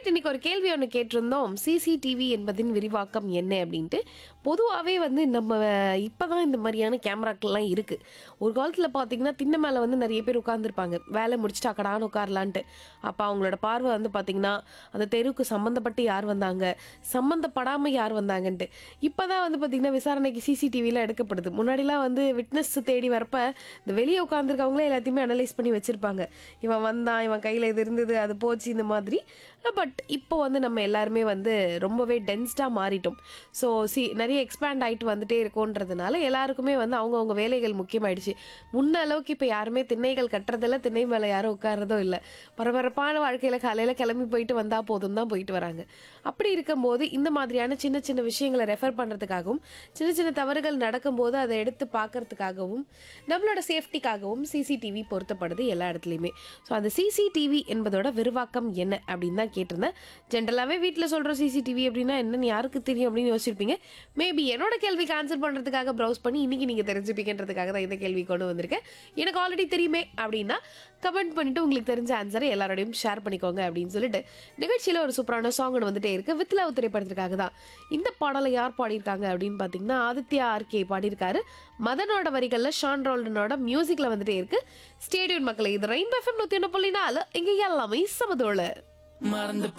Right, இன்னைக்கு ஒரு கேள்வி ஒன்று கேட்டிருந்தோம். சிசிடிவி என்பதின் விரிவாக்கம் என்ன அப்படின்ட்டு. பொதுவாகவே வந்து நம்ம இப்பதான் இந்த மாதிரியான கேமராக்கள்லாம் இருக்கு. ஒரு காலத்தில் பார்த்தீங்கன்னா திண்ணை மேலே வந்து நிறைய பேர் உட்காந்துருப்பாங்க, வேலை முடிச்சுட்டு அக்கடான்னு உட்காரலான்ட்டு. அப்போ அவங்களோட பார்வை வந்து பார்த்தீங்கன்னா அந்த தெருவுக்கு சம்மந்தப்பட்டு யார் வந்தாங்க, சம்மந்தப்படாமல் யார் வந்தாங்கன்ட்டு. இப்போதான் வந்து பார்த்தீங்கன்னா விசாரணைக்கு சிசிடிவிலாம் எடுக்கப்படுது. முன்னாடிலாம் வந்து விட்னஸ் தேடி வரப்ப இந்த வெளியே உட்காந்துருக்கவங்களே எல்லாத்தையுமே அனலைஸ் பண்ணி வச்சிருப்பாங்க. இவன் வந்தான், இவன் கையில் இது இருந்தது, அது போச்சு, இந்த மாதிரி. பட் இப்போ வந்து நம்ம எல்லாருமே வந்து ரொம்பவே டென்ஸ்டாக மாறிட்டோம். ஸோ நிறைய எக்ஸ்பேண்ட் ஆகிட்டு வந்துட்டே இருக்கோன்றதுனால எல்லாருக்குமே வந்து அவங்கவுங்க வேலைகள் முக்கியமாயிடுச்சு. முன்ன அளவுக்கு இப்போ யாருமே திண்ணைகள் கட்டுறதில்ல, திண்ணை மேலே யாரும் உட்காரதோ இல்லை. பரபரப்பான வாழ்க்கையில் காலையில் கிளம்பி போயிட்டு வந்தால் போதும் தான் போயிட்டு வராங்க. அப்படி இருக்கும்போது இந்த மாதிரியான சின்ன சின்ன விஷயங்களை ரெஃபர் பண்ணுறதுக்காகவும், சின்ன சின்ன தவறுகள் நடக்கும்போது அதை எடுத்து பார்க்கறதுக்காகவும், நம்மளோட சேஃப்டிக்காகவும் சிசிடிவி பொருத்தப்படுது எல்லா இடத்துலையுமே. ஸோ அந்த சிசிடிவி என்பதோட விரிவாக்கம் என்ன அப்படின்னு தான் கேட்டிருந்தேன். ஜென்ரலாகவே வீட்டில் சொல்கிறோம் சிசிடிவி அப்படின்னா என்னன்னு யாருக்கு தெரியும் அப்படின்னு யோசிச்சிருப்பீங்க. மேபி என்னோட கேள்விக்கு ஆன்சர் பண்ணுறதுக்காக ப்ரௌஸ் பண்ணி இன்னைக்கு நீங்கள் தெரிஞ்சுப்பீங்கன்றதுக்காக தான் இந்த கேள்வி கொண்டு வந்திருக்கேன். எனக்கு ஆல்ரெடி தெரியுமே அப்படின்னா கமெண்ட் பண்ணிட்டு உங்களுக்கு தெரிஞ்ச ஆன்சரை எல்லாரோடையும் ஷேர் பண்ணிக்கோங்க அப்படின்னு சொல்லிட்டு நிகழ்ச்சியில் ஒரு சூப்பரான சாங் வந்துட்டே இருக்கு. வித் லவ் திரைப்படத்திற்காக தான். இந்த பாடலை யார் பாடியிருக்காங்க அப்படின்னு பார்த்தீங்கன்னா ஆதித்யா ஆர்கே பாடியிருக்காரு. மதனோட வரிகளில் ஷான் ரோல்டனோட மியூசிக்கில் வந்துட்டே இருக்கு. ஸ்டேடியம் மக்களை, இது ரெயின்போ எஃப்எம் 101.4 இங்கே எல்லாமே சமதோள. மறந்து